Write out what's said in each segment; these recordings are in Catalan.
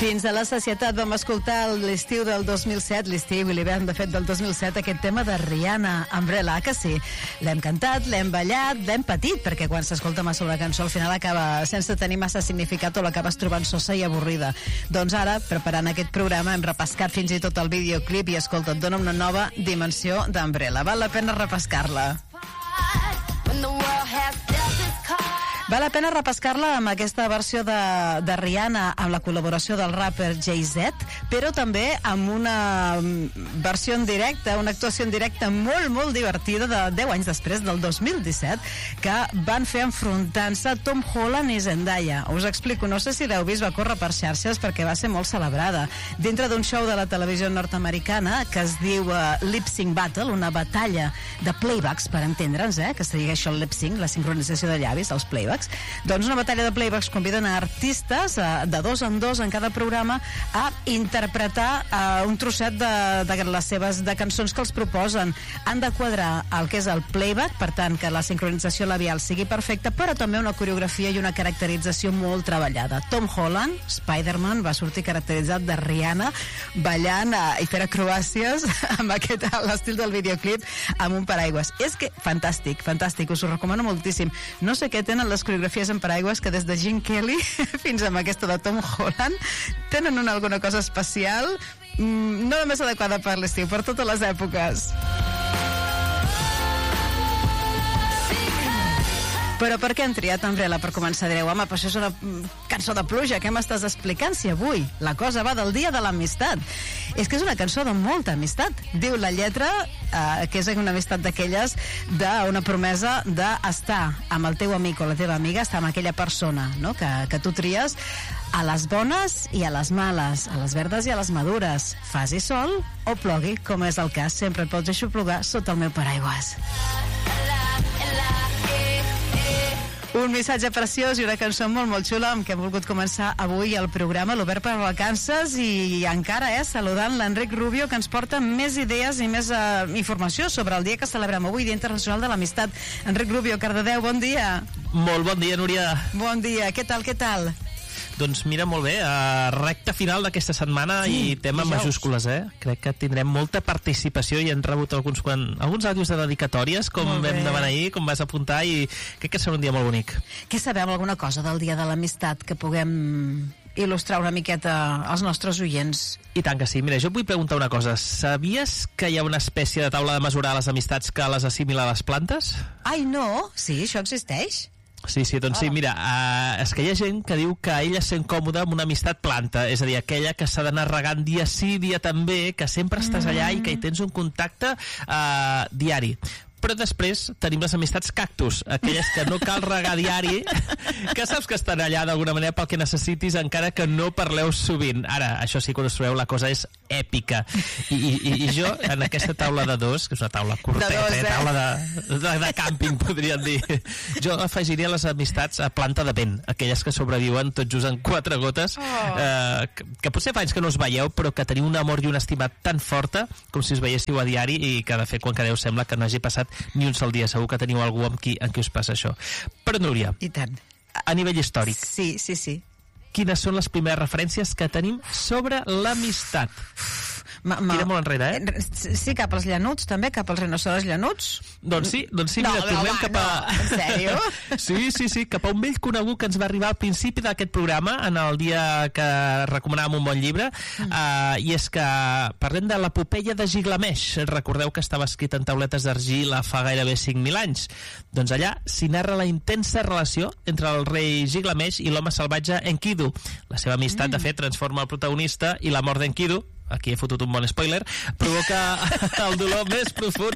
Fins a la sacietat vam escoltar l'estiu del 2007, l'estiu i l'hivern, de fet, del 2007, aquest tema de Rihanna, Umbrella, que sí. L'hem cantat, l'hem ballat, l'hem patit, perquè quan s'escolta massa una cançó al final acaba sense tenir massa significat o l'acabes trobant sosa i avorrida. Doncs ara, preparant aquest programa, hem repescat fins i tot el videoclip i, escolta, et dona una nova dimensió d'Umbrella. Val la pena repescar-la. Val la pena repescar-la amb aquesta versió de Rihanna, amb la col·laboració del rapper Jay-Z, però també amb una versió en directe, una actuació en directe molt, molt divertida de 10 anys després, del 2017, que van fer enfrontant-se Tom Holland i Zendaya. Us explico, no sé si l'heu vist, va córrer per xarxes perquè va ser molt celebrada. Dintre d'un show de la televisió nord-americana que es diu Lip Sync Battle, una batalla de playbacks, per entendre'ns, que se digui això el lip sync, la sincronització de llavis, els playbacks. Doncs una batalla de playbacks conviden a artistes de 2 en 2 en cada programa a interpretar un trosset de les seves de cançons que els proposen. Han de quadrar el que és el playback, per tant que la sincronització labial sigui perfecta, però també una coreografia i una caracterització molt treballada. Tom Holland, Spider-Man, va sortir caracteritzat de Rihanna ballant i fent acrobàcies amb l'estil del videoclip amb un paraigües. És que fantàstic, fantàstic, us ho recomano moltíssim. No sé què tenen les coreografies en paraigües, que des de Gene Kelly fins amb aquesta de Tom Holland tenen alguna cosa especial, no només adequada per l'estiu, per totes les èpoques. Però per què han triat Umbrella per començar? Direu, home, però això és una cançó de pluja, què m'estàs explicant? Si avui la cosa va del dia de l'amistat. És que és una cançó de molta amistat. Diu la lletra que és una amistat d'aquelles d'una promesa d'estar amb el teu amic o la teva amiga, estar amb aquella persona, no? que tu tries a les bones i a les males, a les verdes i a les madures. Faci sol o plogui, com és el cas. Sempre et pots aixoplugar sota el meu paraigües. Un missatge preciós i una cançó molt, molt xula amb què hem volgut començar avui el programa, l'Obert per vacances, i encara saludant l'Enric Rubio, que ens porta més idees i més informació sobre el dia que celebrem avui, Dia Internacional de l'Amistat. Enric Rubio, Cardedeu, bon dia. Molt bon dia, Núria. Bon dia, què tal, què tal? Doncs mira, molt bé, recta final d'aquesta setmana, sí, i tema majúscules, Crec que tindrem molta participació i hem rebut alguns àudios de dedicatòries, com vam demanar ahir, com vas apuntar, i crec que serà un dia molt bonic. Què sabem, alguna cosa del Dia de l'Amistat que puguem il·lustrar una miqueta als nostres oients? I tant que sí. Mira, jo et vull preguntar una cosa. Sabies que hi ha una espècie de taula de mesurar les amistats que les assimila a les plantes? Ai, no? Sí, això existeix? Sí, doncs sí, mira, és que hi ha gent que diu que ella es sent còmoda amb una amistat planta, és a dir, aquella que s'ha d'anar regant dia sí, dia també, que sempre estàs allà i que hi tens un contacte diari. Però després tenim les amistats cactus, aquelles que no cal regar diari, que saps que estan allà d'alguna manera pel que necessitis, encara que no parleu sovint. Ara, això sí, quan us trobeu, la cosa és èpica. I jo, en aquesta taula de dos, que és una taula curteta, taula de càmping, podríem dir, jo afegiria les amistats a planta de vent, aquelles que sobreviuen tot just en 4 gotes, que potser fa anys que no us veieu, però que teniu un amor i una estima tan forta com si us veiéssiu a diari, i que de fet quan quedeu sembla que no hagi passat ni un sol dia. Segur que teniu algú amb qui us passa això. Però, Núria, i tant, a nivell històric, sí. Quines són les primeres referències que tenim sobre l'amistat? Tira molt enrere, Sí, cap als llanuts, també, cap als rinoceros llanuts. Doncs sí, mira, tornem cap a... En sèrio? Sí, cap a un vell conegut que ens va arribar al principi d'aquest programa, en el dia que recomanàvem un bon llibre, i és que parlem de l'epopeia de Gilgamesh. Recordeu que estava escrit en tauletes d'argila fa gairebé 5.000 anys. Doncs allà s'hi narra la intensa relació entre el rei Gilgamesh i l'home salvatge Enkidu. La seva amistat, de fet, transforma el protagonista, i la mort d'Enkidu, aquí he fotut un bon spoiler, provoca el dolor més profund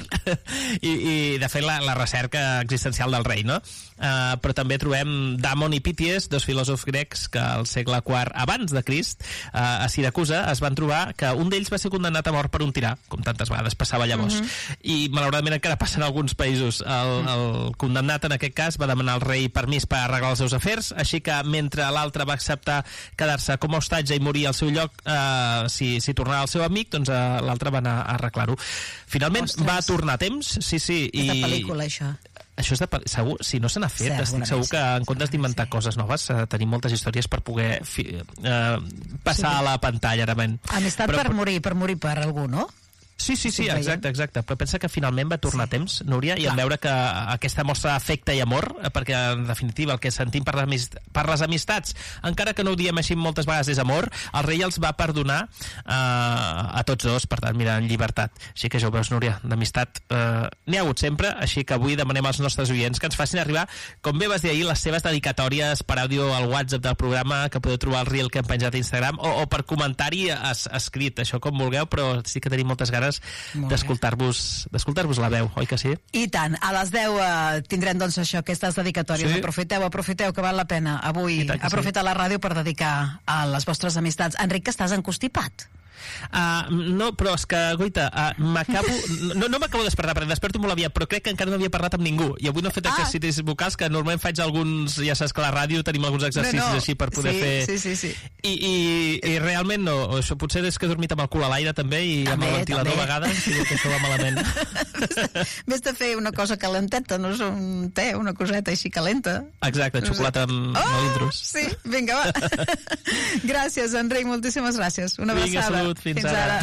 i de fet la recerca existencial del rei, no? Però també trobem Damon i Píties, dos filòsofs grecs que al segle IV abans de Crist a Siracusa es van trobar que un d'ells va ser condemnat a mort per un tirà, com tantes vegades passava llavors, i malauradament encara passa en alguns països. El condemnat en aquest cas va demanar al rei permís per arreglar els seus afers, així que mentre l'altre va acceptar quedar-se com a hostatge i morir al seu lloc si tornava al seu amic, doncs l'altre va anar a arreglar-ho. Finalment va tornar a temps, sí. És de pel·lícula, això. Això és segur, si no se n'ha fet, estic segur que en comptes d'inventar coses noves tenim moltes històries per poder passar a la pantalla. Amistat per morir per algú, no? Sí, exacte. Però pensa que finalment va tornar a temps, Núria, i en veure que aquesta mostra afecte i amor, perquè en definitiva el que sentim per les amistats, encara que no ho diem així moltes vegades és amor, el rei els va perdonar a tots dos, per tant, mira, en llibertat. Així que ja ho veus, Núria, d'amistat n'hi ha hagut sempre, així que avui demanem als nostres oients que ens facin arribar, com bé vas dir ahir, les seves dedicatòries per àudio al WhatsApp del programa, que podeu trobar el reel que hem penjat a Instagram, o per comentari escrit, això com vulgueu, però sí que tenim moltes ganes d'escoltar-vos la veu, oi que sí? I tant, a les 10 tindrem doncs això, aquestes dedicatòries. Sí. Aprofiteu que val la pena avui aprofitar la ràdio per dedicar a les vostres amistats. Enric, que estàs encostipat. No, però és que, Goita, no m'acabo de despertar, perquè desperto molt aviat, però crec que encara no havia parlat amb ningú, i avui no he fet exercicis vocals, que normalment faig alguns, ja saps que a la ràdio tenim alguns exercicis així per poder fer... Sí. I realment no, això potser és que he dormit amb el cul a l'aire també, i amb el ventilador a vegades, i que això va malament. Vés de fer una cosa calenteta, no és un te, una coseta així calenta. Exacte, xocolata amb melindros. Sí, vinga, va. Gràcies, Enric, moltíssimes gràcies. Una abraçada. Salut, fins ara.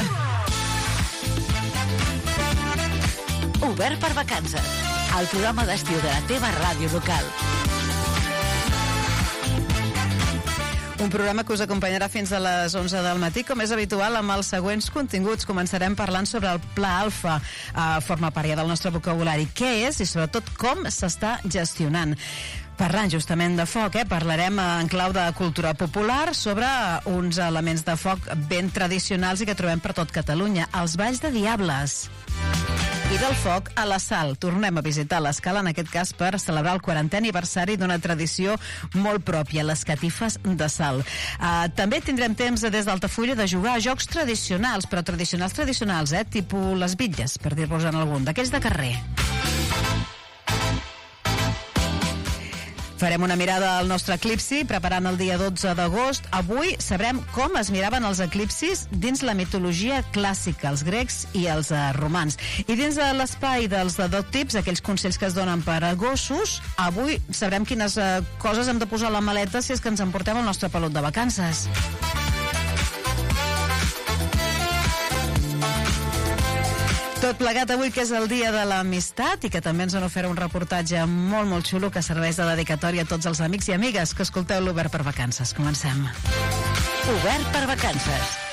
Obert per vacances, el programa d'estiu de la teva ràdio local. Un programa que us acompanyarà fins a les 11 del matí, com és habitual, amb els següents continguts. Començarem parlant sobre el Pla Alfa. Forma part ja del nostre vocabulari. Què és i, sobretot, com s'està gestionant. Parlant justament de foc, parlarem en clau de cultura popular sobre uns elements de foc ben tradicionals i que trobem per tot Catalunya, els balls de diables. I del foc a la Sal. Tornem a visitar l'Escala, en aquest cas per celebrar el 40è aniversari d'una tradició molt pròpia, les catifes de sal. També tindrem temps des d'Altafulla de jugar a jocs tradicionals, però tradicionals, tipus les bitlles, per dir-vos en algun, d'aquells de carrer. Farem una mirada al nostre eclipsi, preparant el dia 12 d'agost. Avui sabrem com es miraven els eclipsis dins la mitologia clàssica, els grecs i els romans. I dins de l'espai dels dog tips, aquells consells que es donen per a gossos, avui sabrem quines coses hem de posar a la maleta si és que ens emportem el nostre pelut de vacances. Tot plegat avui, que és el dia de l'amistat i que també ens han ofert un reportatge molt xulo que serveix de dedicatòria a tots els amics i amigues que escolteu l'Obert per Vacances. Comencem. Obert per Vacances.